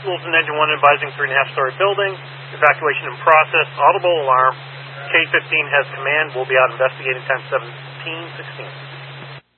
Wilson Engine 1 advising 3.5-story building. Evacuation in process. Audible alarm. K-15 has command. We'll be out investigating time 17:16.